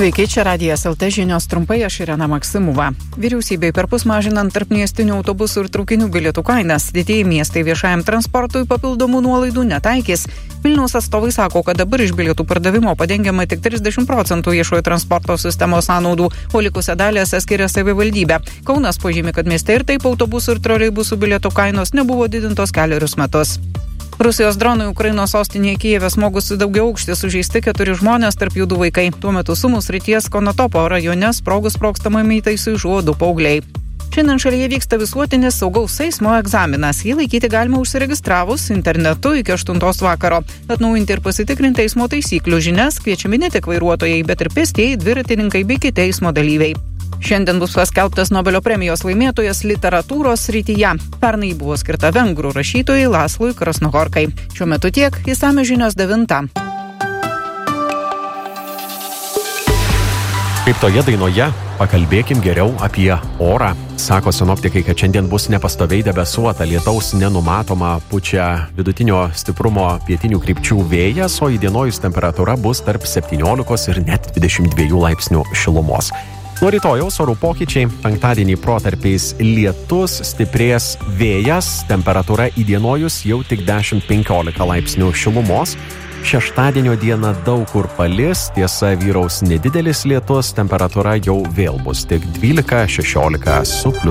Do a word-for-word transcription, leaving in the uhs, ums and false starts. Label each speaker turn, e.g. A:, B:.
A: Sveiki, čia Radijas L T žinios trumpai, aš Irena Maksimova. Vyriausybei perpus mažinant tarpmiestinių autobusų ir traukinių bilietų kainas, didieji miestai viešajam transportui papildomų nuolaidų netaikys. Vilniaus atstovai sako, kad dabar iš bilietų pardavimo padengiama tik trisdešimt procentų viešojo transporto sistemos sąnaudų, o likusią dalį skiria savivaldybė. Kaunas pažymi, kad mieste ir taip autobusų ir troleibusų bilietų kainos nebuvo didintos kelerius metus. Rusijos dronai Ukrainos sostinėje Kijeve smogus daugiau aukštį, sužeisti keturi žmonės, tarp jų du vaikai. Tuo metu Sumų srities Konotopo rajone sprogus sprogstamai įtaisui žuvo du paaugliai. Šiandien šalyje vyksta visuotinis saugaus eismo egzaminas. Jį laikyti galima užsiregistravus internetu iki aštuntos vakaro. Atnaujinti ir pasitikrinti eismo taisyklių žinias kviečiami ne tik vairuotojai, bet ir pėstieji, dviratininkai bei kiti eismo dalyviai. Šiandien bus paskelbtas Nobelio premijos laimėtojas literatūros srityje. Pernai buvo skirta vengrų rašytojai Lászlói Krasnohorkai. Šiuo metu tiek, išsamios žinios devintą.
B: Kaip toje dainoje, pakalbėkim geriau apie orą. Sako sinoptikai, kad šiandien bus nepastoviai debesuota, lietaus nenumatoma, pučia vidutinio stiprumo pietinių krypčių vėjas, o įdienojus temperatūra bus tarp septyniolikos ir net dvidešimt dviejų laipsnių šilumos. Nuo rytojaus orų pokyčiai, penktadienį protarpiais lietus, stiprės vėjas, temperatūra įdienojus jau tik dešimt penkiolika laipsnių šilumos. Šeštadienio dieną daug kur palis, tiesa vyraus nedidelis lietus, temperatūra jau vėl bus tik dvylika šešiolika su plius.